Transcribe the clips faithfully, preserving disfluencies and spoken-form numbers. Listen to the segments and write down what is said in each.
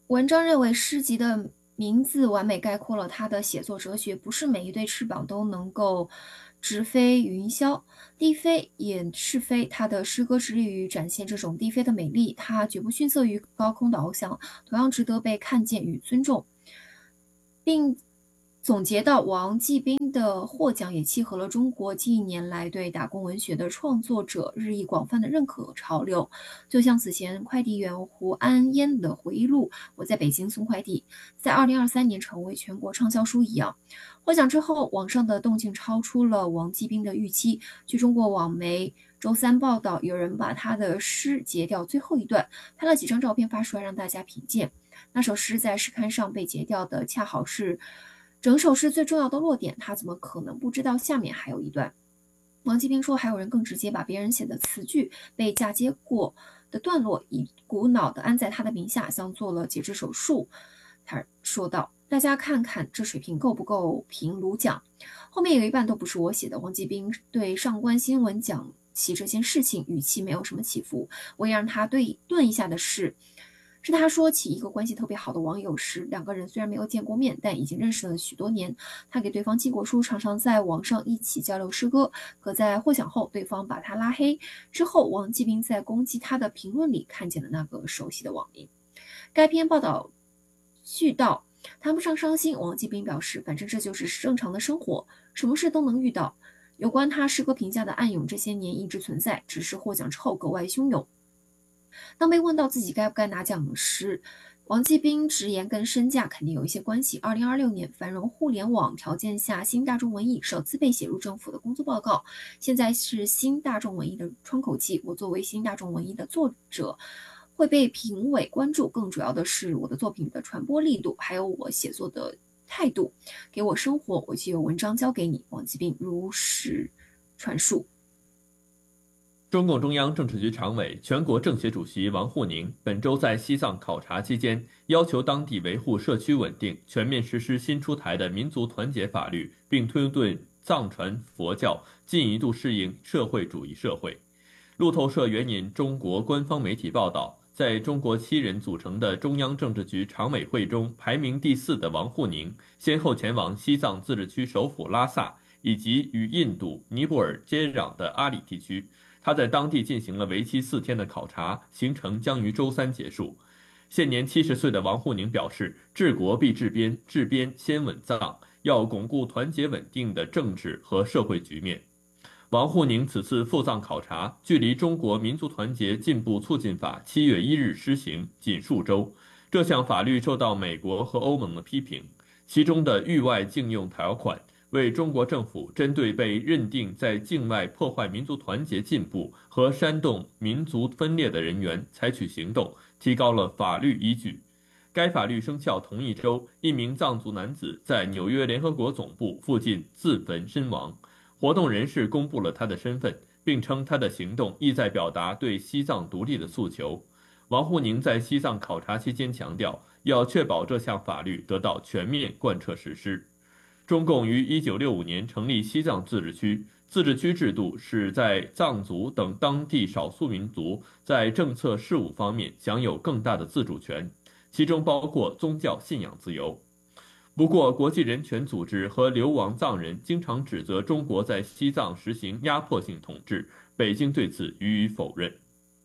文章认为，诗集的名字完美概括了他的写作哲学，不是每一对翅膀都能够直飞云霄，低飞也是飞。他的诗歌致力于展现这种低飞的美丽，他绝不逊色于高空的翱翔，同样值得被看见与尊重。并总结到，王继斌的获奖也契合了中国近年来对打工文学的创作者日益广泛的认可潮流。就像此前快递员胡安烟的回忆录《我在北京送快递》在二零二三年成为全国畅销书一样。获奖之后，网上的动静超出了王继斌的预期。据中国网媒周三报道，有人把他的诗截掉最后一段，拍了几张照片发出来让大家品鉴。那首诗在诗刊上被截掉的恰好是整首诗最重要的落点，他怎么可能不知道下面还有一段？王继斌说，还有人更直接把别人写的词句被嫁接过的段落一股脑地安在他的名下，像做了截肢手术。他说道，大家看看这水平够不够评卢奖？后面有一半都不是我写的。王继斌对上官新闻讲起这件事情语气没有什么起伏，唯一让他对顿一下的是是他说起一个关系特别好的网友时，两个人虽然没有见过面，但已经认识了许多年。他给对方寄过书，常常在网上一起交流诗歌。可在获奖后，对方把他拉黑之后，王继斌在攻击他的评论里看见了那个熟悉的网名。该篇报道续道，谈不上伤心。王继斌表示，反正这就是正常的生活，什么事都能遇到。有关他诗歌评价的暗涌，这些年一直存在，只是获奖之后格外汹涌。当被问到自己该不该拿奖时，王继斌直言跟身价肯定有一些关系。二零二六年繁荣互联网条件下，新大众文艺首次被写入政府的工作报告，现在是新大众文艺的窗口期。我作为新大众文艺的作者，会被评委关注，更主要的是我的作品的传播力度，还有我写作的态度。给我生活，我就有文章交给你。王继斌如实传述。 中共中央政治局常委、全国政协主席王沪宁本周在西藏考察期间，要求当地维护社区稳定，全面实施新出台的民族团结法律，并推动藏传佛教进一步适应社会主义社会。路透社援引中国官方媒体报道，在中国七人组成的中央政治局常委会中，排名第四的王沪宁，先后前往西藏自治区首府拉萨以及与印度、尼泊尔接壤的阿里地区。他在当地进行了为期四天的考察，行程将于周三结束。现年七十岁的王沪宁表示，治国必治边，治边先稳藏，要巩固团结稳定的政治和社会局面。王沪宁此次赴藏考察，距离中国民族团结进步促进法七月一日施行仅数周。这项法律受到美国和欧盟的批评，其中的域外禁用条款为中国政府针对被认定在境外破坏民族团结进步和煽动民族分裂的人员采取行动，提高了法律依据。该法律生效同一周，一名藏族男子在纽约联合国总部附近自焚身亡。活动人士公布了他的身份，并称他的行动意在表达对西藏独立的诉求。王沪宁在西藏考察期间强调，要确保这项法律得到全面贯彻实施。中共于一九六五年成立西藏自治区，自治区制度使在藏族等当地少数民族在政策事务方面享有更大的自主权，其中包括宗教信仰自由。不过，国际人权组织和流亡藏人经常指责中国在西藏实行压迫性统治，北京对此予以否认。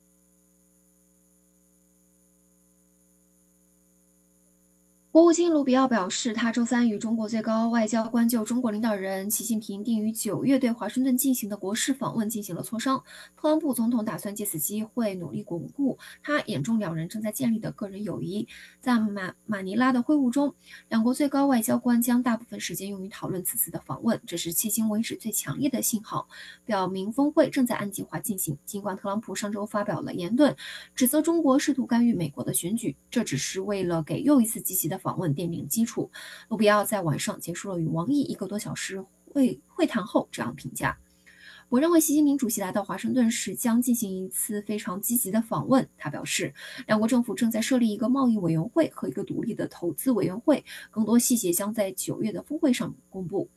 国务卿卢比奥表示，他周三与中国最高外交官就中国领导人习近平定于九月对华盛顿进行的国事访问进行了磋商。特朗普总统打算借此机会努力巩固他眼中两人正在建立的个人友谊。在马马尼拉的会晤中，两国最高外交官将大部分时间用于讨论此次的访问，这是迄今为止最强烈的信号，表明峰会正在按计划进行。尽管特朗普上周发表了言论，指责中国试图干预美国的选举，这只是为了给又一次积极的访问奠定基础。卢比奥在晚上结束了与王毅一个多小时会会谈后这样评价：我认为习近平主席来到华盛顿时将进行一次非常积极的访问。他表示，两国政府正在设立一个贸易委员会和一个独立的投资委员会，更多细节将在九月的峰会上公布。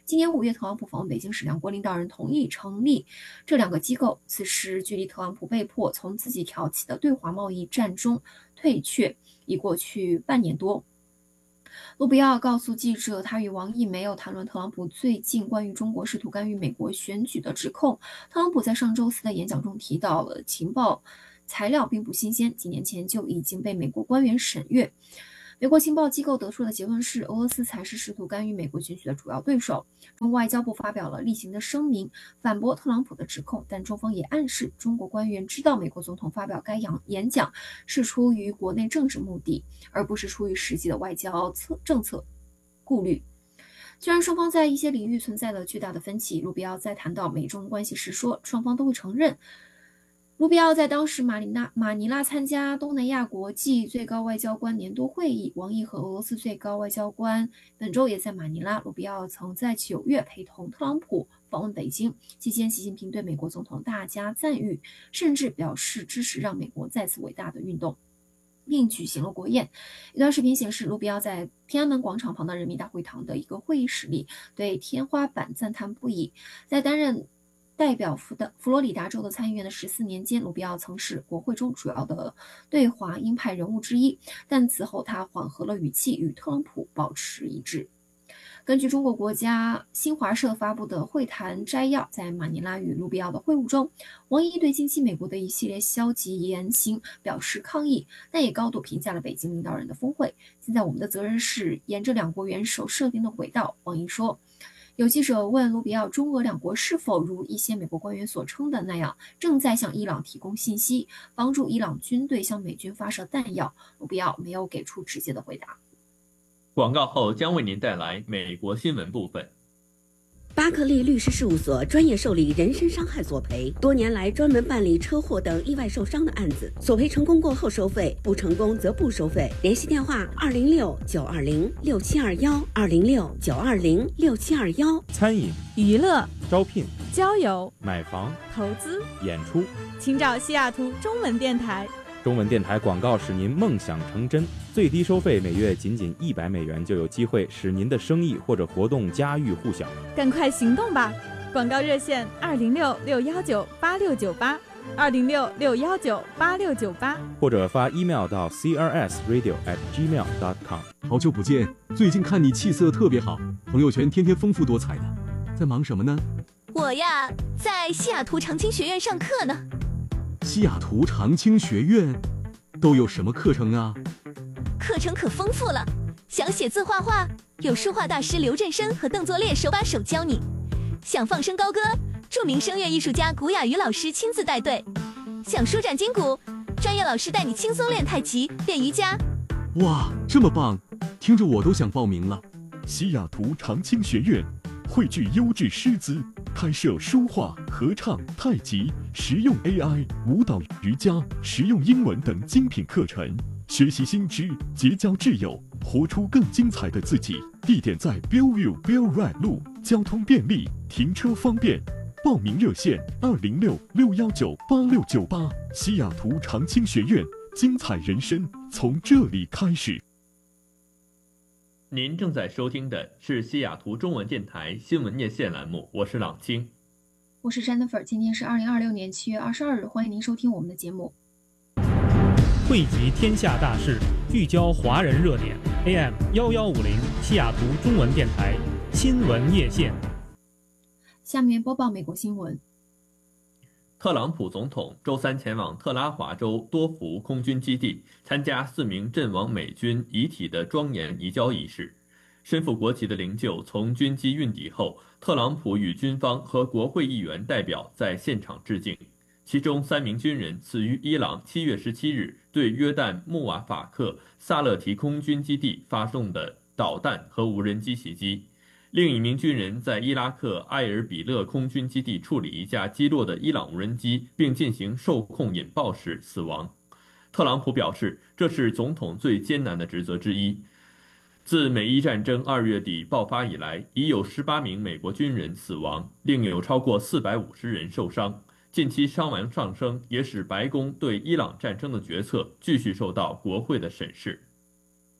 今年五月，特朗普访问北京时，两国领导人同意成立这两个机构。此时，距离特朗普被迫从自己挑起的对华贸易战中退却已过去半年多。卢比奥告诉记者，他与王毅没有谈论特朗普最近关于中国试图干预美国选举的指控。特朗普在上周四的演讲中提到了情报材料并不新鲜，几年前就已经被美国官员审阅。美国情报机构得出的结论是，俄罗斯才是试图干预美国选举的主要对手。中国外交部发表了例行的声明，反驳特朗普的指控，但中方也暗示中国官员知道美国总统发表该演讲是出于国内政治目的，而不是出于实际的外交政策顾虑。虽然双方在一些领域存在了巨大的分歧，卢比奥在谈到美中关系时说，双方都会承认。卢比奥在当时马尼拉马尼拉参加东南亚国际最高外交官年度会议，王毅和俄罗斯最高外交官本周也在马尼拉。卢比奥曾在九月陪同特朗普访问北京，期间习近平对美国总统大加赞誉，甚至表示支持让美国再次伟大的运动，并举行了国宴。一段视频显示，卢比奥在天安门广场旁的人民大会堂的一个会议室里，对天花板赞叹不已。在担任代表佛的佛罗里达州的参议员的十四年间，卢比奥曾是国会中主要的对华鹰派人物之一，但此后他缓和了语气，与特朗普保持一致。根据中国国家新华社发布的会谈摘要，在马尼拉与卢比奥的会晤中，王毅对近期美国的一系列消极言行表示抗议，但也高度评价了北京领导人的峰会。现在我们的责任是沿着两国元首设定的轨道，王毅说。有记者问卢比奥，中俄两国是否如一些美国官员所称的那样，正在向伊朗提供信息，帮助伊朗军队向美军发射弹药？卢比奥没有给出直接的回答。 广告后将为您带来美国新闻部分。 巴克利律师事务所专业受理人身伤害索赔，多年来专门办理车祸等意外受伤的案子，索赔成功过后收费，不成功则不收费。联系电话：二零六九二零六七二幺，二零六九二零六七二幺。 餐饮、 娱乐、 招聘、 交友、 买房、 投资、 演出， 请找西雅图中文电台。 中文电台广告使您梦想成真，最低收费每月仅仅一百美元，就有机会使您的生意或者活动家喻户晓。 赶快行动吧！广告热线：二零六六幺九八六九八，二零六六幺九八六九八， 或者发 email 到 c r s radio at gmail dot com。 好久不见，最近看你气色特别好，朋友圈天天丰富多彩的，在忙什么呢？ 我呀，在西雅图长青学院上课呢。 西雅图长青学院都有什么课程啊？ 课程可丰富了，想写字画画，有书画大师刘振生和邓作烈手把手教你；想放声高歌，著名声乐艺术家古雅瑜老师亲自带队；想舒展筋骨，专业老师带你轻松练太极、练瑜伽。 哇，这么棒，听着我都想报名了。 西雅图长青学院汇聚优质师资，开设书画、合唱、太极、实用 A I、舞蹈、瑜伽、实用英文等精品课程，学习新知，结交挚友，活出更精彩的自己。地点在 Bellevue Bell Ride 路，交通便利，停车方便。报名热线：二零六六幺九八六九八。西雅图长青学院，精彩人生从这里开始。 您正在收听的是西雅图中文电台新闻夜线栏目，我是朗清， 我是 Jennifer。今天是二零二六年七月二十二日，欢迎您收听我们的节目。 汇集天下大事，聚焦华人热点 ，A M 一一五零西雅图中文电台新闻夜线。 下面播报美国新闻。 特朗普总统周三前往特拉华州多福空军基地，参加四名阵亡美军遗体的庄严移交仪式。身负国旗的灵柩从军机运抵后，特朗普与军方和国会议员代表在现场致敬。其中三名军人死于伊朗七月十七日对约旦穆瓦法克萨勒提空军基地发送的导弹和无人机袭击。另一名军人在伊拉克埃尔比勒空军基地处理一架击落的伊朗无人机，并进行受控引爆时死亡。特朗普表示，这是总统最艰难的职责之一。自美伊战争二月底爆发以来，已有十八名美国军人死亡，另有超过四百五十人受伤。近期伤亡上升，也使白宫对伊朗战争的决策继续受到国会的审视。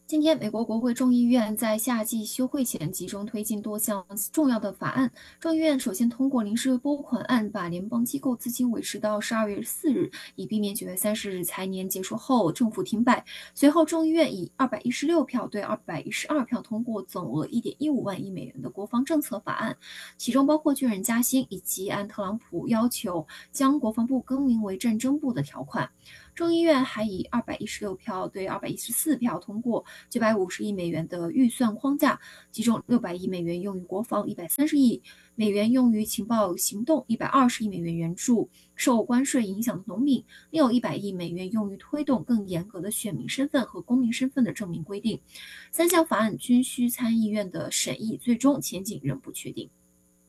今天，美国国会众议院在夏季休会前集中推进多项重要的法案。众议院首先通过临时拨款案，把联邦机构资金维持到十二月四日，以避免九月三十日财年结束后政府停摆。随后，众议院以二百一十六票对二百一十二票通过总额一点一五万亿美元的国防政策法案，其中包括军人加薪以及按特朗普要求将国防部更名为战争部的条款。众议院还以二百一十六票对二百一十四票通过九百五十亿美元的预算框架，其中六百亿美元用于国防，一百三十亿美元用于情报行动，一百二十亿美元援助受关税影响的农民，另有一百亿美元用于推动更严格的选民身份和公民身份的证明规定。三项法案均需参议院的审议，最终前景仍不确定。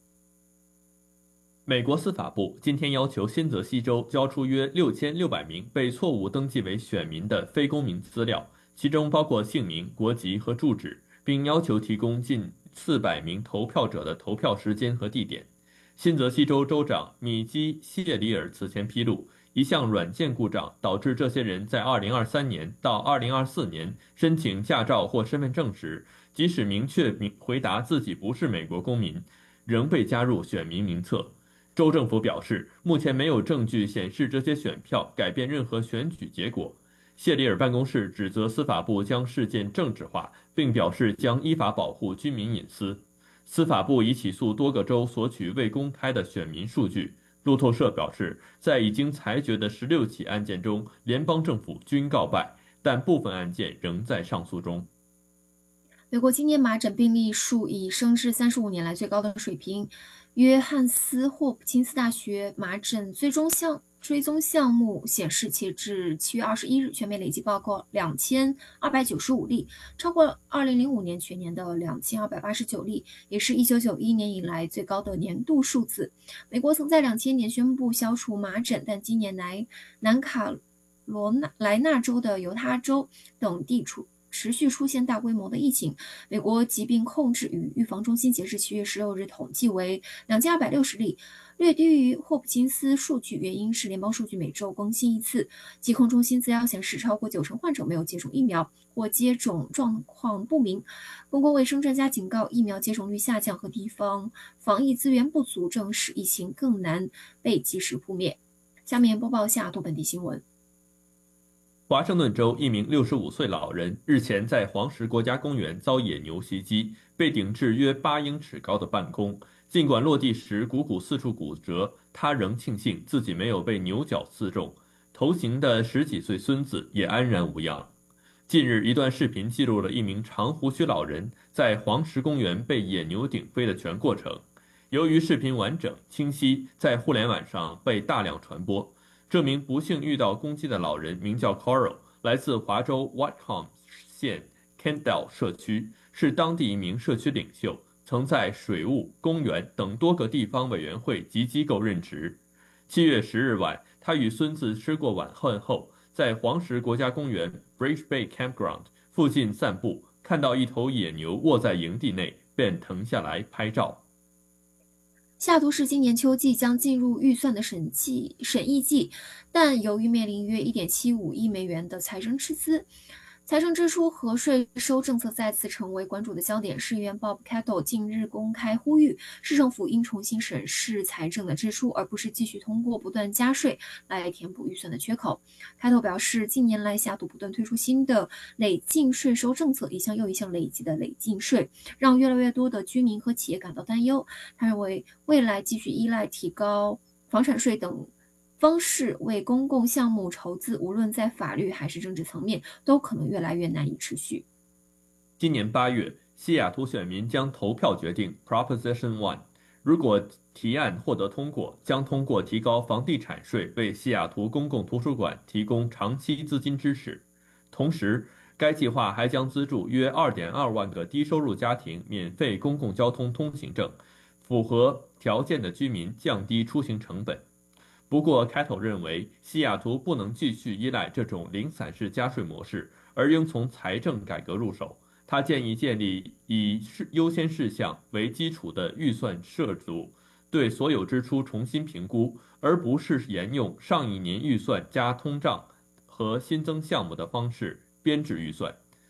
美国司法部今天要求新泽西州交出约六千六百名被错误登记为选民的非公民资料，其中包括姓名、国籍和住址，并要求提供近四百名投票者的投票时间和地点。新泽西州州长米基·谢里尔此前披露，一项软件故障导致这些人在二零二三年到二零二四年申请驾照或身份证时，即使明确回答自己不是美国公民，仍被加入选民名册。州政府表示，目前没有证据显示这些选票改变任何选举结果。谢里尔办公室指责司法部将事件政治化，并表示将依法保护居民隐私。司法部已起诉多个州索取未公开的选民数据。路透社表示，在已经裁决的十六起案件中，联邦政府均告败，但部分案件仍在上诉中。 美国今年麻疹病例数已升至三十五年来最高的水平。约翰斯霍普金斯大学麻疹追踪项追踪项目显示，截至七月二十一日，全美累计报告两千二百九十五例，超过二零零五年全年的两千二百八十九例，也是一九九一年以来最高的年度数字。美国曾在两千年宣布消除麻疹，但今年来南卡罗来纳州的犹他州等地处持续出现大规模的疫情。美国疾病控制与预防中心截至七月十六日统计为两千二百六十例，略低于霍普金斯数据，原因是联邦数据每周更新一次。疾控中心资料显示，超过九成患者没有接种疫苗或接种状况不明。公共卫生专家警告，疫苗接种率下降和地方防疫资源不足正使疫情更难被及时扑灭。下面播报西雅图本地新闻。 华盛顿州一名六十五岁老人日前在黄石国家公园遭野牛袭击，被顶至约八英尺高的半空。尽管落地时股骨四处骨折，他仍庆幸自己没有被牛角刺中。头型的十几岁孙子也安然无恙。近日，一段视频记录了一名长胡须老人在黄石公园被野牛顶飞的全过程。由于视频完整清晰，在互联网上被大量传播。这名不幸遇到攻击的老人名叫 Coral， 来自华州 Whatcom 县 Kendall 社区，是当地一名社区领袖，曾在水务、公园等多个地方委员会及机构任职。七月十日晚，他与孙子吃过晚饭后，在黄石国家公园 Bridge Bay Campground 附近散步，看到一头野牛卧在营地内，便停下来拍照。 西雅图市今年秋季将进入预算的审计审议季，但由于面临约 一点七五亿美元的财政赤字，财政支出和税收政策再次成为关注的焦点。市议员 Bob Cato 近日公开呼吁，市政府应重新审视财政的支出，而不是继续通过不断加税来填补预算的缺口。Cato 表示，近年来西雅图不断推出新的累进税收政策，一项又一项累积的累进税，让越来越多的居民和企业感到担忧。他认为，未来继续依赖提高房产税等方式为公共项目筹资，无论在法律还是政治层面，都可能越来越难以持续。 今年八月，西雅图选民将投票决定 Proposition One， 如果提案获得通过，将通过提高房地产税为西雅图公共图书馆提供长期资金支持。同时，该计划还将资助约 二点二万个低收入家庭免费公共交通通行证，符合条件的居民降低出行成本。不过，开头认为西雅图不能继续依赖这种零散式加税模式，而应从财政改革入手。他建议建立以优先事项为基础的预算设组，对所有支出重新评估，而不是沿用上一年预算加通胀和新增项目的方式编制预算。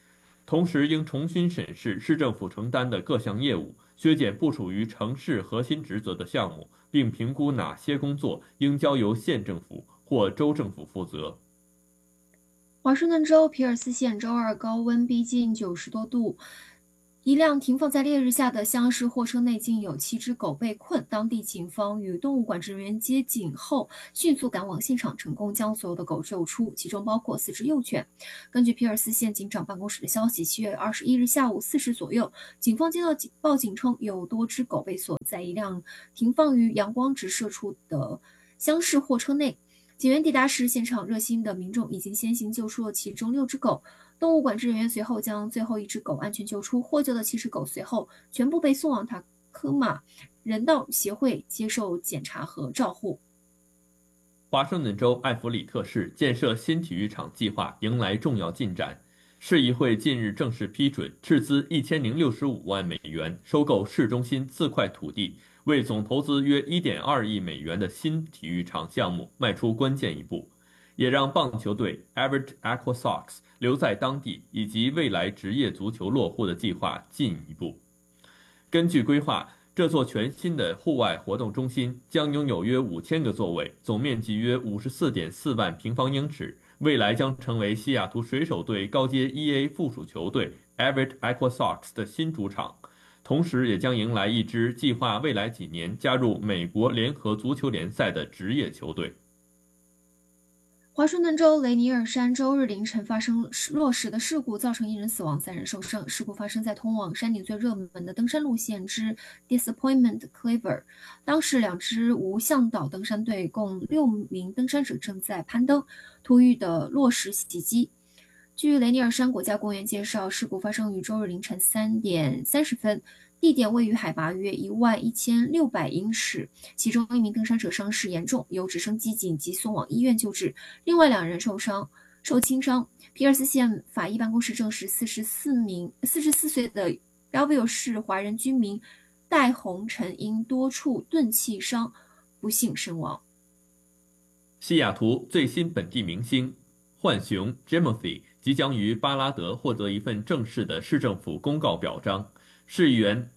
同时应重新审视市政府承担的各项业务，削减不属于城市核心职责的项目，并评估哪些工作应交由县政府或州政府负责。 华盛顿州皮尔斯县周二高温逼近九十多度，一辆停放在烈日下的厢式货车内竟有七只狗被困，当地警方与动物管制人员接警后，迅速赶往现场，成功将所有的狗救出，其中包括四只幼犬。根据皮尔斯县警长办公室的消息，七月二十一日下午四时左右，警方接到报警称有多只狗被锁在一辆停放于阳光直射处的厢式货车内。警员抵达时，现场热心的民众已经先行救出了其中六只狗。动物管制人员随后将最后一只狗安全救出，获救的七只狗随后全部被送往塔科马人道协会接受检查和照护。 华盛顿州艾弗里特市建设新体育场计划迎来重要进展，市议会近日正式批准斥资一千零六十五万美元收购市中心四块土地，为总投资约一点二亿美元的新体育场项目迈出关键一步，也让棒球队 Everett Aqua Sox 留在当地以及未来职业足球落户的计划进一步。根据规划，这座全新的户外活动中心将拥有约五千个座位，总面积约 五十四点四万平方英尺，未来将成为西雅图水手队高阶 E A 附属球队 Everett Aqua Sox 的新主场，同时也将迎来一支计划未来几年加入美国联合足球联赛的职业球队。 华盛顿州雷尼尔山周日凌晨发生落石的事故，造成一人死亡，三人受伤。事故发生在通往山顶最热门的登山路线之 Disappointment Cleaver， 当时两支无向导登山队共六名登山者正在攀登，突遇的落石袭击。据雷尼尔山国家公园介绍，事故发生于周日凌晨三点三十分，地点位于海拔约一万一千六百英尺，其中一名登山者伤势严重，由直升机紧急送往医院救治，另外两人受伤受轻伤。皮尔斯县法医办公室证实，四十四名四十四岁的 Belleville 市华人居民戴洪晨因多处钝器伤不幸身亡。 西雅图最新本地明星浣熊 Jimothy 即将于巴拉德获得一份正式的市政府公告表彰。市议员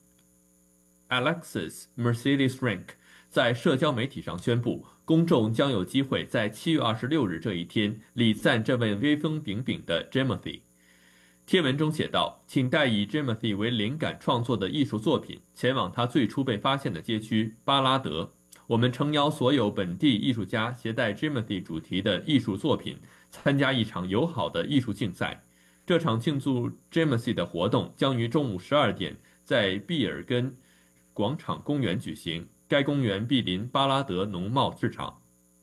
Alexis Mercedes Rank 在社交媒体上宣布，公众将有机会在七月二十六日这一天礼赞这位威风凛凛的 Jimothy。 贴文中写道，请带以 Jimothy 为灵感创作的艺术作品前往他最初被发现的街区巴拉德。我们诚邀所有本地艺术家携带 Jimothy 主题的艺术作品参加一场友好的艺术竞赛。这场庆祝 Jimothy 的活动将于中午十二点在毕尔根广场公园举行，该公园毗邻巴拉德农贸市场。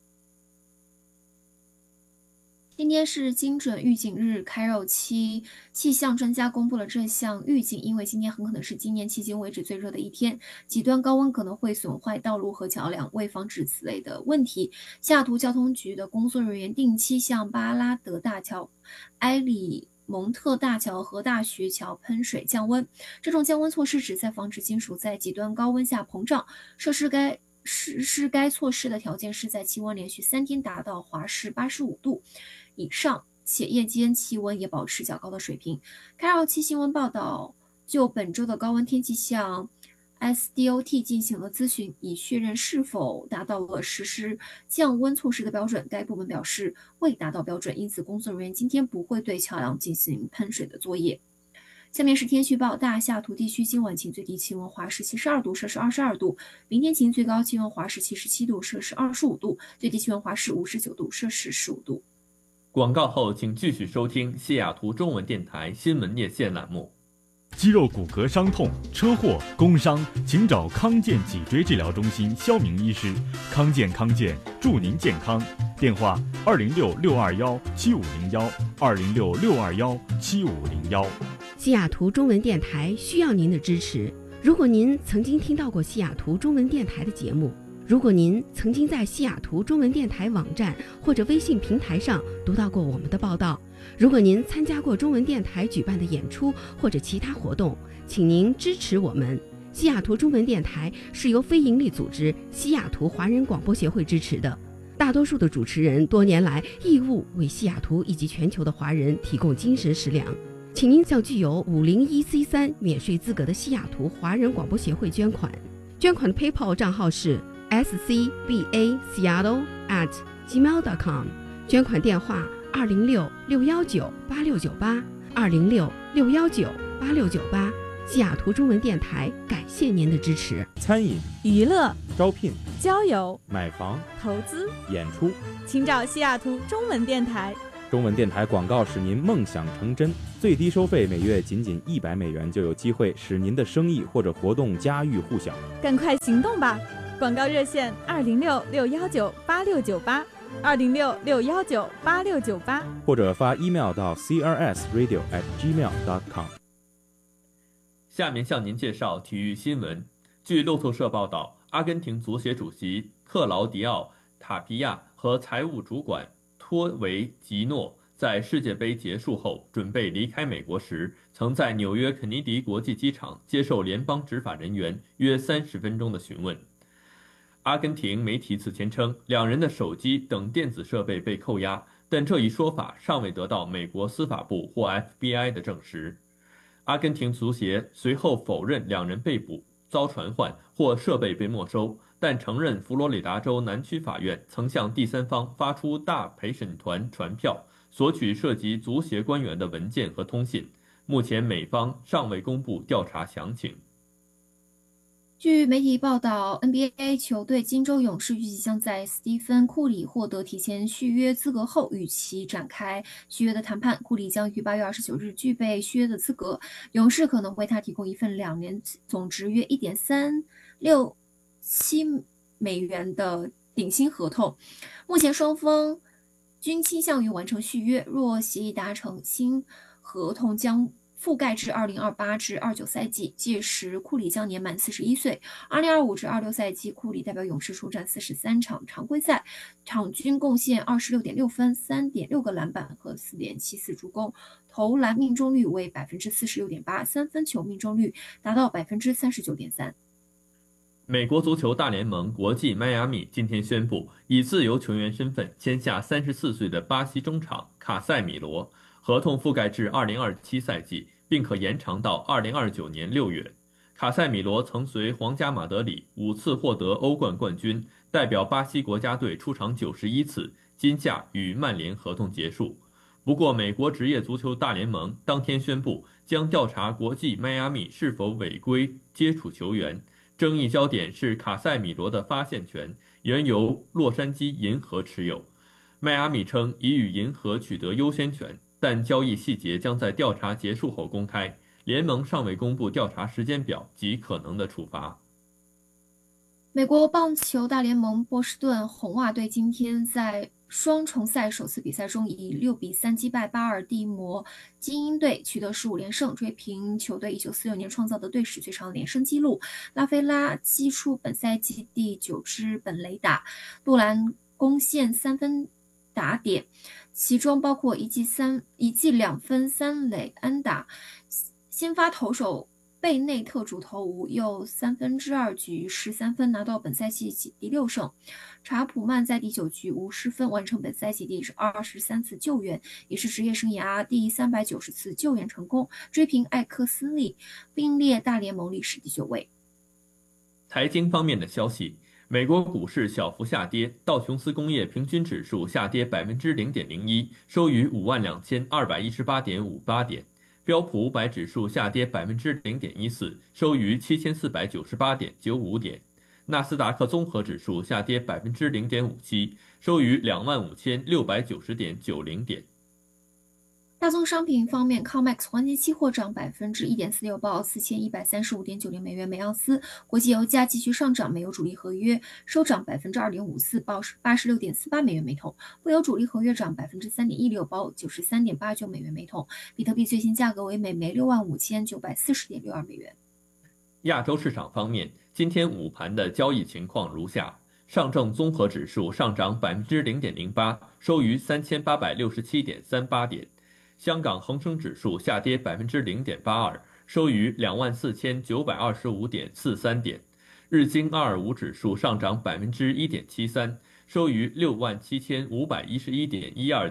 今天是精准预警日，开肉期气象专家公布了这项预警，因为今天很可能是今年迄今为止最热的一天，极端高温可能会损坏道路和桥梁，为防止此类的问题，西雅图交通局的工作人员定期向巴拉德大桥、埃里蒙特大桥和大学桥喷水降温。这种降温措施旨在防止金属在极端高温下膨胀。设施该实施该措施的条件是在气温连续三天达到华氏八十五度以上，且夜间气温也保持较高的水平。开绕期新闻报道就本周的高温天气向 S D O T 进行了咨询，以确认是否达到了实施降温措施的标准。该部门表示未达到标准，因此工作人员今天不会对桥梁进行喷水的作业。下面是天气报，大西雅图地区今晚晴，最低气温华氏七十二度，摄氏二十二度；明天晴，最高气温华氏七十七度，摄氏二十五度，最低气温华氏五十九度，摄氏十五度。 广告后，请继续收听西雅图中文电台新闻夜线栏目。 肌肉骨骼伤痛、车祸、工伤，请找康健脊椎治疗中心肖明医师。康健康健，祝您健康。电话：二零六六二幺七五零幺，二零六六二幺七五零幺。 西雅图中文电台需要您的支持。如果您曾经听到过西雅图中文电台的节目，如果您曾经在西雅图中文电台网站或者微信平台上读到过我们的报道，如果您参加过中文电台举办的演出或者其他活动，请您支持我们。西雅图中文电台是由非营利组织西雅图华人广播协会支持的，大多数的主持人多年来义务为西雅图以及全球的华人提供精神食粮。 请您向具有五零一 C 三免税资格的西雅图华人广播协会捐款。捐款的 PayPal 账号是 s c b a seattle at gmail dot com， 捐款电话二零六六幺九八六九八二零六六幺九八六九八。西雅图中文电台感谢您的支持。 餐饮、 娱乐、 招聘、 交友、 买房、 投资、 演出， 请找西雅图中文电台。 中文电台广告使您梦想成真，最低收费每月仅仅一百美元，就有机会使您的生意或者活动家喻户晓。 赶快行动吧！广告热线二零六六幺九八六九八二零六六幺九八六九八， 或者发 email 到 c r s radio at gmail dot com。 下面向您介绍体育新闻。据路透社报道，阿根廷足协主席克劳迪奥·塔皮亚和财务主管托维吉诺在世界杯结束后准备离开美国时，曾在纽约肯尼迪国际机场接受联邦执法人员约三十分钟的询问。阿根廷媒体此前称，两人的手机等电子设备被扣押，但这一说法尚未得到美国司法部或 F B I 的证实。阿根廷足协随后否认两人被捕、遭传唤或设备被没收，但承认佛罗里达州南区法院曾向第三方发出大陪审团传票，索取涉及足协官员的文件和通信。目前美方尚未公布调查详情。 据媒体报道 ，N B A 球队金州勇士预计将在斯蒂芬·库里获得提前续约资格后，与其展开续约的谈判。库里将于八月二十九日具备续约的资格，勇士可能为他提供一份两年总值约一点三六七美元的顶薪合同。目前双方均倾向于完成续约，若协议达成，新合同将覆盖至二零二八至二九赛季，届时库里将年满四十一岁。二零二五至二六赛季，库里代表勇士出战四十三场常规赛，场均贡献二十六点六分、三点六个篮板和四点七四助攻，投篮命中率为百分之四十六点八，三分球命中率达到百分之三十九点三。 美国足球大联盟国际迈阿密今天宣布，以自由球员身份签下三十四岁的巴西中场卡塞米罗，合同覆盖至二零二七赛季，并可延长到二零二九年六月。卡塞米罗曾随皇家马德里五次获得欧冠冠军，代表巴西国家队出场九十一次，今夏与曼联合同结束。不过，美国职业足球大联盟当天宣布，将调查国际迈阿密是否违规接触球员。争议焦点是卡塞米罗的发现权原由洛杉矶银河持有，迈阿密称已与银河取得优先权，但交易细节将在调查结束后公开。联盟尚未公布调查时间表及可能的处罚。 美国棒球大联盟波士顿红袜队今天在双重赛首次比赛中以六比三击败巴尔的摩精英队，取得十五连胜，追平球队一九四六年创造的队史最长连胜纪录。拉菲拉击出本赛季第九支本垒打，杜兰攻陷三分打点，其中包括一记三一记两分三垒安打。先发投手贝内特主投无，又三分之二局失三分，拿到本赛季第六胜。查普曼在第九局无失分，完成本赛季第二十三次救援，也是职业生涯第三百九十次救援成功，追平艾克斯利，并列大联盟历史第九位。 财经方面的消息，美国股市小幅下跌，道琼斯工业平均指数下跌 百分之零点零一， 收于 五万两千二百一十八点五八点。标普五百指数下跌 百分之零点一四， 收于 七千四百九十八点九五点。纳斯达克综合指数下跌 百分之零点五七， 收于 两万五千六百九十点九零点。 大宗商品方面 ，COMEX 黄金期货涨 百分之一点四六， 报 四千一百三十五点九零美元每盎司。国际油价继续上涨，美油主力合约收涨 百分之二点五四， 报 八十六点四八美元每桶。布油主力合约涨 百分之三点一六， 报 九十三点八九美元每桶。比特币最新价格为每枚 六万五千九百四十点六二美元。 亚洲市场方面，今天午盘的交易情况如下：上证综合指数上涨 百分之零点零八， 收于 三千八百六十七点三八点。香港恒生指数下跌 百分之零点八二， 收于 两万四千九百二十五点四三点。日经二二五指数上涨 百分之一点七三， 收于 六万七千五百一十一点一二点。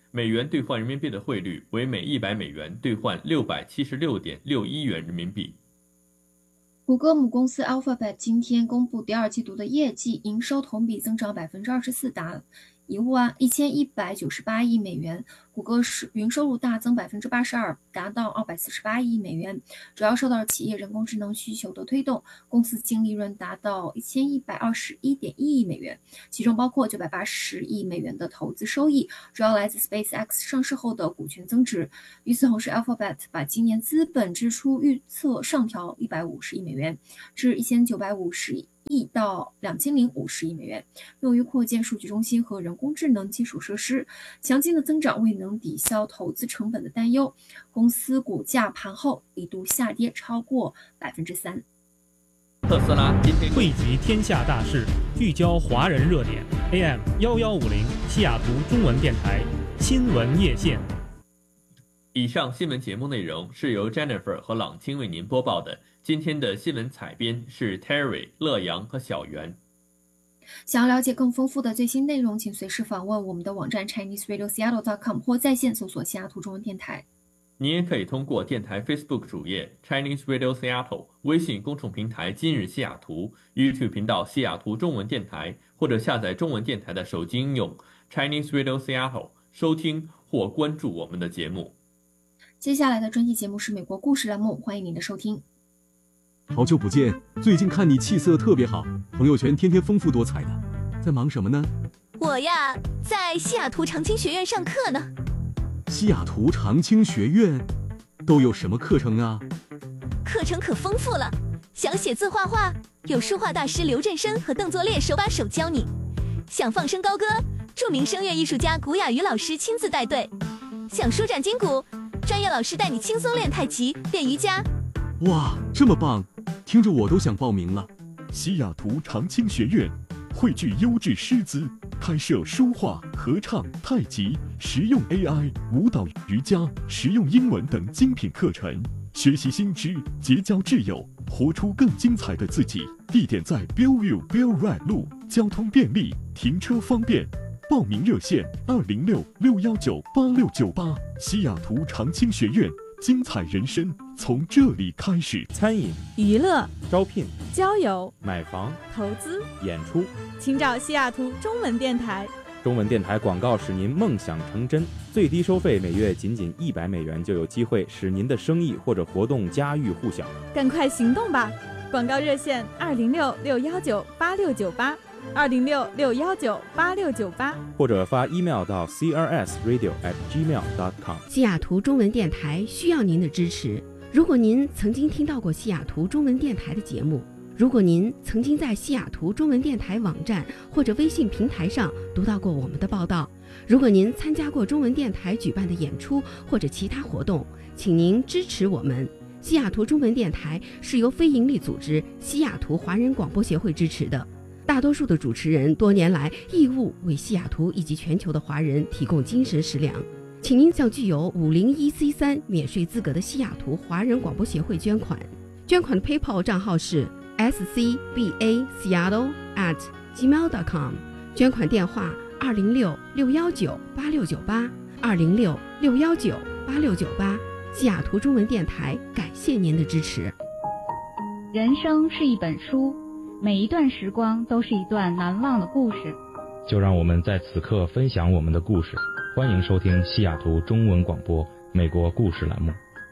美元兑换人民币的汇率为每一百美元兑换六百七十六点六一元人民币。 谷歌母公司 Alphabet 今天公布第二季度的业绩，营收同比增长百分之二十四，达一万一千一百九十八亿美元。谷歌是云收入大增百分之八十二，达到二百四十八亿美元，主要受到企业人工智能需求的推动。公司净利润达到一千一百二十一点一亿美元，其中包括九百八十亿美元的投资收益，主要来自 SpaceX 上市后的股权增值。与此同时 ，Alphabet 把今年资本支出预测上调一百五十亿美元，至一千九百五十亿到两千零五十亿美元，用于扩建数据中心和人工智能基础设施。强劲的增长未能抵消投资成本的担忧，公司股价盘后一度下跌超过百分之三。 特斯拉今天汇集天下大事，聚焦华人热点。A M 幺幺五零西雅图中文电台新闻夜线。 以上新闻节目内容是由 Jennifer 和朗清为您播报的。今天的新闻采编是 Terry、乐阳和小袁。 想要了解更丰富的最新内容，请随时访问我们的网站 Chinese Radio Seattle dot com 或在线搜索西雅图中文电台。 您也可以通过电台 Facebook 主页 Chinese Radio Seattle、微信公众平台今日西雅图、YouTube 频道西雅图中文电台，或者下载中文电台的手机应用 Chinese Radio Seattle 收听或关注我们的节目。 接下来的专题节目是美国故事栏目，欢迎您的收听。 好久不见，最近看你气色特别好，朋友圈天天丰富多彩的，在忙什么呢？ 我呀，在西雅图长青学院上课呢。 西雅图长青学院都有什么课程啊？ 课程可丰富了，想写字画画，有书画大师刘振生和邓作烈手把手教你；想放声高歌，著名声乐艺术家古雅瑜老师亲自带队；想舒展筋骨，专业老师带你轻松练太极、练瑜伽。 哇，这么棒，听着我都想报名了。 西雅图长青学院汇聚优质师资，开设书画、合唱、太极、实用 A I、舞蹈、瑜伽、实用英文等精品课程，学习新知，结交挚友，活出更精彩的自己。地点在 Bellevue Bell Ride 路，交通便利，停车方便。报名热线二零六六幺九八六九八。西雅图长青学院，精彩人生从这里开始。 餐饮、 娱乐、 招聘、 交友、 买房、 投资、 演出， 请找西雅图中文电台。 中文电台广告使您梦想成真，最低收费每月仅仅一百美元，就有机会使您的生意或者活动家喻户晓。 赶快行动吧！广告热线二零六六幺九八六九八，二零六六幺九八六九八， 或者发 email 到 c r s radio at gmail dot com。 西雅图中文电台需要您的支持。如果您曾经听到过西雅图中文电台的节目，如果您曾经在西雅图中文电台网站或者微信平台上读到过我们的报道，如果您参加过中文电台举办的演出或者其他活动，请您支持我们。西雅图中文电台是由非营利组织西雅图华人广播协会支持的，大多数的主持人多年来义务为西雅图以及全球的华人提供精神食粮。请您向具有五零一 C 三免税资格的西雅图华人广播协会捐款，捐款的 PayPal 账号是 s c b a seattle at gmail dot com， 捐款电话二零六六幺九八六九八，二零六六幺九八六九八。西雅图中文电台感谢您的支持。 人生是一本书，每一段时光都是一段难忘的故事。 就让我们在此刻分享我们的故事。欢迎收听西雅图中文广播美国故事栏目。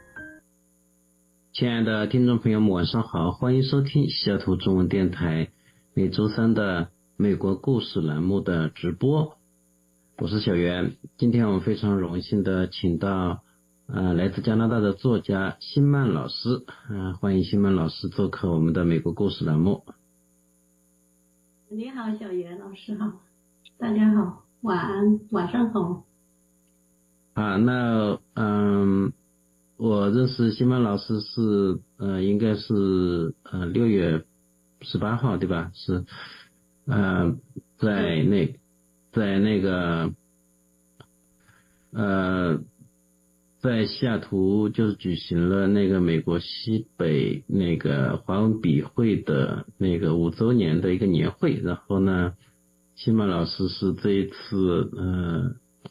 亲爱的听众朋友们，晚上好，欢迎收听西雅图中文电台每周三的美国故事栏目的直播。我是小袁，今天我们非常荣幸的请到呃，来自加拿大的作家辛曼老师，呃，欢迎辛曼老师做客我们的美国故事栏目。 你好，小袁老师好，大家好，晚安，晚上好。 啊，那嗯，我认识辛曼老师是呃，应该是呃六月十八号对吧？是呃，在那在那个呃。在西雅图就是举行了那个美国西北那个华文笔会的那个五周年的一个年会，然后呢，辛曼老师是这一次呃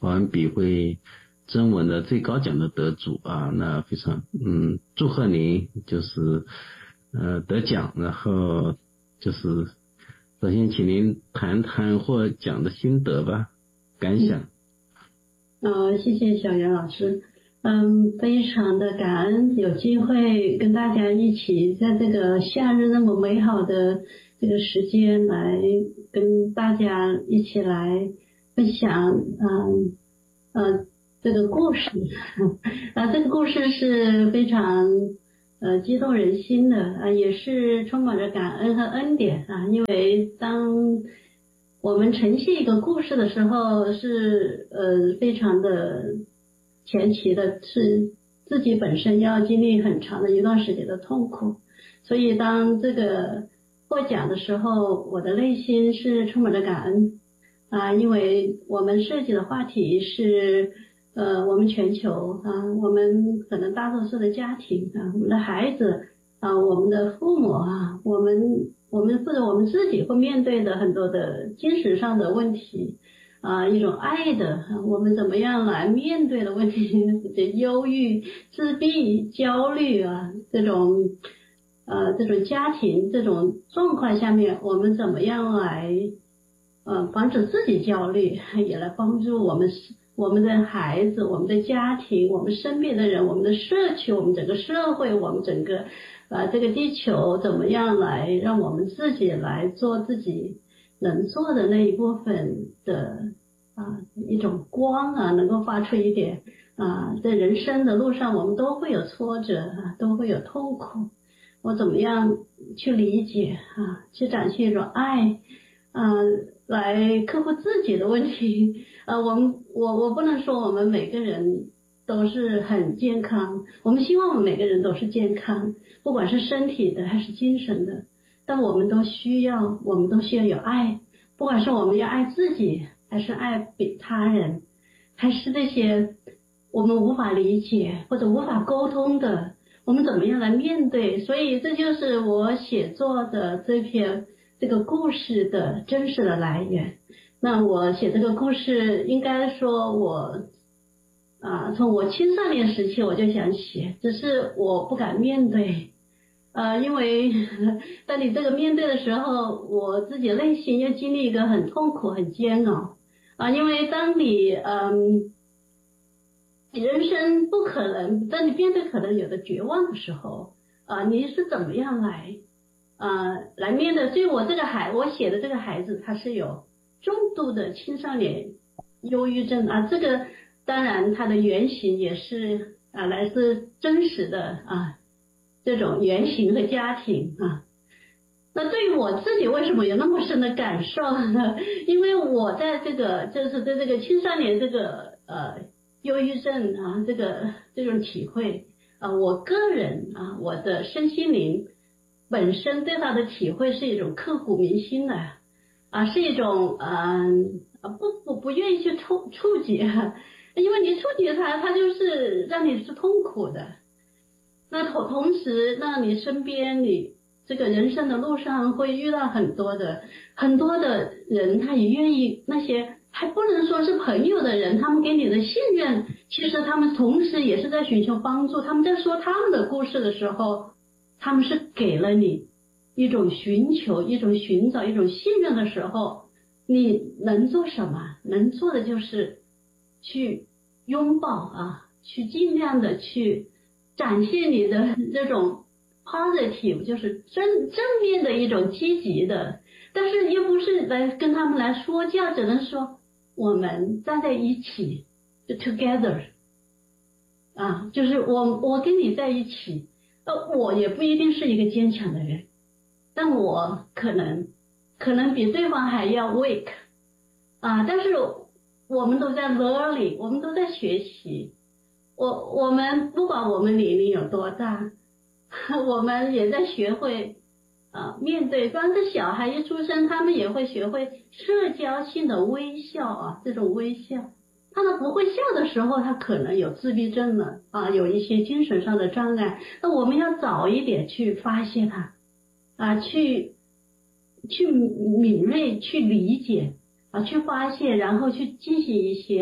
华文笔会征文的最高奖的得主啊，那非常嗯祝贺您，就是呃得奖，然后就是首先请您谈谈获奖的心得吧，感想。 呃，谢谢小袁老师，嗯，非常的感恩有机会跟大家一起在这个夏日那么美好的这个时间来跟大家一起来分享，嗯呃这个故事啊，这个故事是非常呃激动人心的啊，也是充满着感恩和恩典啊，因为当我们呈现一个故事的时候，是呃非常的前期的，是自己本身要经历很长的一段时间的痛苦，所以当这个获奖的时候，我的内心是充满着感恩啊，因为我们设计的话题是呃我们全球啊，我们可能大多数的家庭啊，我们的孩子啊，我们的父母啊，我们我们或者我们自己会面对的很多的精神上的问题啊，一种爱的，我们怎么样来面对的问题，忧郁、自闭、焦虑啊，这种呃这种家庭这种状况下面，我们怎么样来呃防止自己焦虑，也来帮助我们我们的孩子、我们的家庭、我们身边的人、我们的社区、我们整个社会、我们整个啊这个地球怎么样来让我们自己来做自己能做的那一部分的啊一种光啊，能够发出一点啊，在人生的路上我们都会有挫折啊，都会有痛苦，我怎么样去理解啊，去展现一种爱啊，来克服自己的问题啊，我们我我不能说我们每个人都是很健康，我们希望我们每个人都是健康，不管是身体的还是精神的，但我们都需要我们都需要有爱，不管是我们要爱自己还是爱比他人，还是这些我们无法理解或者无法沟通的，我们怎么样来面对，所以这就是我写作的这篇这个故事的真实的来源。那我写这个故事应该说我啊，从我青少年时期我就想写，只是我不敢面对，呃，因为当你这个面对的时候，我自己内心又经历一个很痛苦、很煎熬啊，因为当你嗯，人生不可能，当你面对可能有的绝望的时候啊，你是怎么样来啊来面对？所以我这个孩，我写的这个孩子，他是有重度的青少年忧郁症啊，这个。当然它的原型也是啊来自真实的啊这种原型和家庭啊。那对于我自己为什么有那么深的感受呢？因为我在这个就是在这个青少年这个呃忧郁症啊这个这种体会啊，我个人啊我的身心灵本身对他的体会是一种刻骨铭心的啊，是一种嗯啊不不不愿意去触触及。因为你触及它，它就是让你是痛苦的。那同同时，那你身边你这个人生的路上会遇到很多的很多的人，他也愿意，那些还不能说是朋友的人，他们给你的信任，其实他们同时也是在寻求帮助。他们在说他们的故事的时候，他们是给了你一种寻求、一种寻找、一种信任的时候，你能做什么？能做的就是去拥抱啊，去尽量的去展现你的这种 positive， 就是正正面的一种积极的，但是又不是来跟他们来说教，只能说我们站在一起，就 together 啊，就是我我跟你在一起，呃，我也不一定是一个坚强的人，但我可能可能比对方还要 weak 啊，但是我们都在 learning， 我们都在学习。我我们不管我们年龄有多大，我们也在学会啊面对。光是小孩一出生，他们也会学会社交性的微笑啊，这种微笑。他们不会笑的时候，他可能有自闭症了啊，有一些精神上的障碍。那我们要早一点去发现他啊，去去敏锐，去理解。啊，去发现，然后去进行一些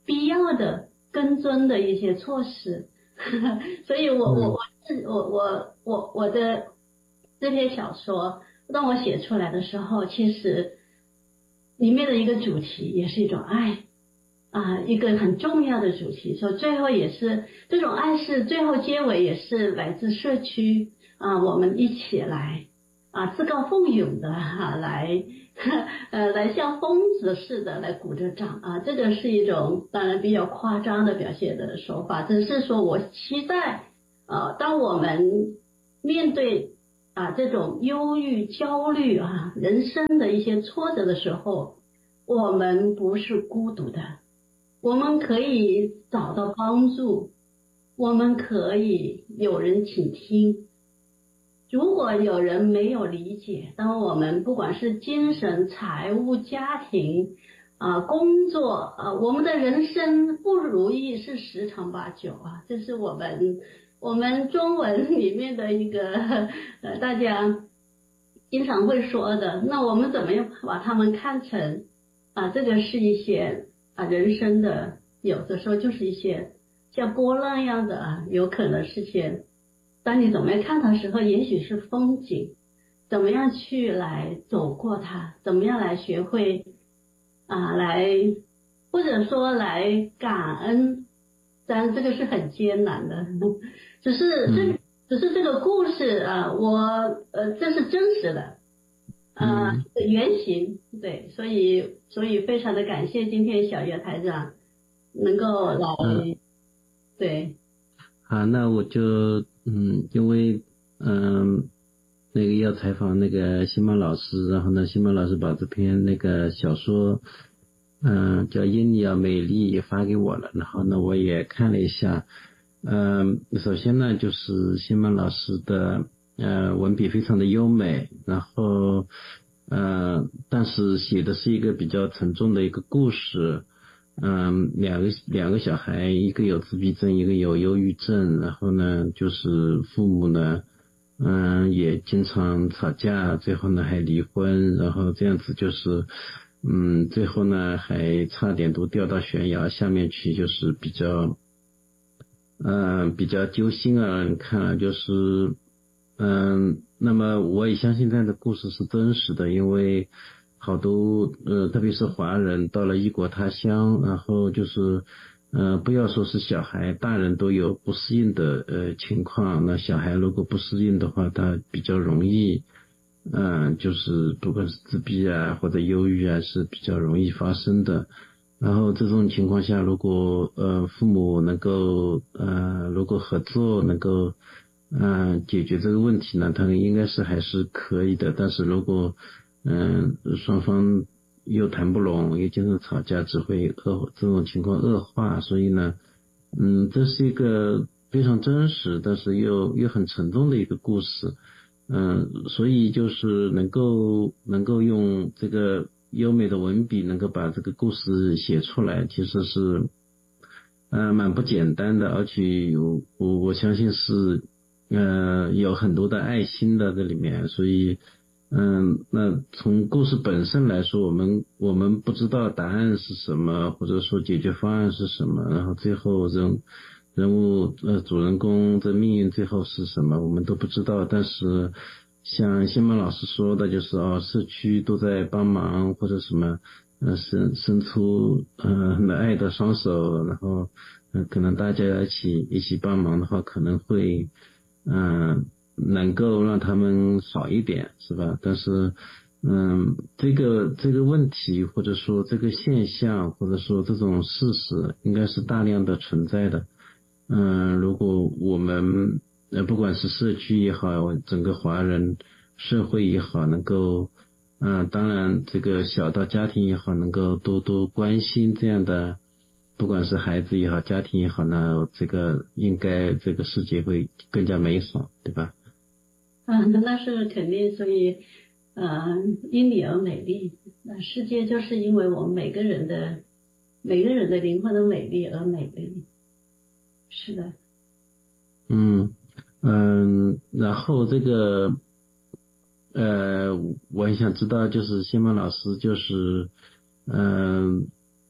必要的跟踪的一些措施。所以我我我是我我我我的这篇小说当我写出来的时候，其实里面的一个主题也是一种爱啊，一个很重要的主题。所以最后也是这种爱是最后结尾也是来自社区啊，我们一起来啊自告奋勇的哈、啊、来呃来像疯子似的来鼓着掌啊，这个是一种当然比较夸张的表现的手法，只是说我期待呃当我们面对啊这种忧郁焦虑啊人生的一些挫折的时候，我们不是孤独的，我们可以找到帮助，我们可以有人倾听。如果有人没有理解，当我们不管是精神、财务、家庭啊、工作啊，我们的人生不如意是十常八九啊，这是我们我们中文里面的一个呃大家经常会说的。那我们怎么样把他们看成啊这个是一些啊人生的有的时候就是一些像波浪一样的啊，有可能是些当你怎么样看它的时候，也许是风景，怎么样去来走过它，怎么样来学会啊来或者说来感恩，当然这个是很艰难的，只是这、嗯、只是这个故事啊，我呃这是真实的啊、呃嗯、原型，对，所以所以非常的感谢今天小岳台长能够来、嗯、对。 好，那我就嗯，因为嗯那个要采访那个辛曼老师，然后呢，辛曼老师把这篇那个小说嗯叫《因你而美丽》也发给我了，然后呢我也看了一下，嗯，首先呢就是辛曼老师的呃文笔非常的优美，然后呃但是写的是一个比较沉重的一个故事。嗯，两个两个小孩，一个有自闭症，一个有忧郁症，然后呢，就是父母呢，嗯，也经常吵架，最后呢还离婚，然后这样子就是，嗯，最后呢还差点都掉到悬崖下面去，就是比较，嗯，比较揪心啊，你看了就是，嗯，那么我也相信这样的故事是真实的，因为。好多呃，特别是华人到了异国他乡，然后就是呃，不要说是小孩，大人都有不适应的呃情况。那小孩如果不适应的话，他比较容易，嗯、呃，就是不管是自闭啊或者忧郁啊是比较容易发生的。然后这种情况下，如果呃父母能够呃如果合作能够嗯、呃、解决这个问题呢，他应该是还是可以的。但是如果嗯，双方又谈不拢，又经常吵架，只会恶这种情况恶化。所以呢，嗯，这是一个非常真实，但是又又很沉重的一个故事。嗯，所以就是能够能够用这个优美的文笔，能够把这个故事写出来，其实是呃蛮不简单的，而且我我我相信是呃有很多的爱心的这里面，所以。嗯，那从故事本身来说，我们我们不知道答案是什么，或者说解决方案是什么，然后最后人人物呃主人公的命运最后是什么，我们都不知道。但是像辛曼老师说的，就是哦，社区都在帮忙或者什么，呃伸伸出呃爱的双手，然后呃可能大家一起一起帮忙的话，可能会嗯。呃能够让他们好一点，是吧？但是，嗯，这个这个问题，或者说这个现象，或者说这种事实，应该是大量的存在的。嗯，如果我们呃不管是社区也好，整个华人社会也好，能够，嗯，当然这个小到家庭也好，能够多多关心这样的。不管是孩子也好，家庭也好呢，这个应该这个世界会更加美好，对吧？ 嗯，那是肯定，所以，呃，因你而美丽。那世界就是因为我们每个人的每个人的灵魂的美丽而美丽。是的。 嗯嗯，然后这个，呃，我也想知道，就是辛曼老师，就是，嗯、呃，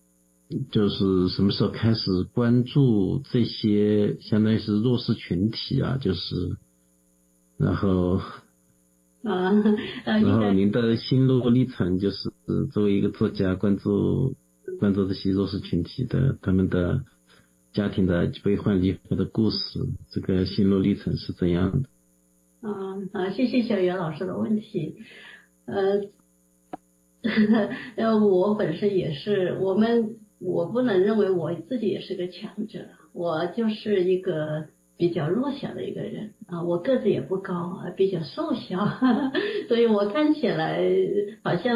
就是什么时候开始关注这些相当于是弱势群体啊，就是然后啊，呃， 然后您的心路历程就是作为一个作家关注关注这些弱势群体的他们的家庭的悲欢离合的故事，这个心路历程是怎样的？ 啊啊，谢谢小袁老师的问题。呃，呃，我本身也是，我们我不能认为我自己也是个强者，我就是一个比较弱小的一个人啊，我个子也不高，比较瘦小，所以我看起来好像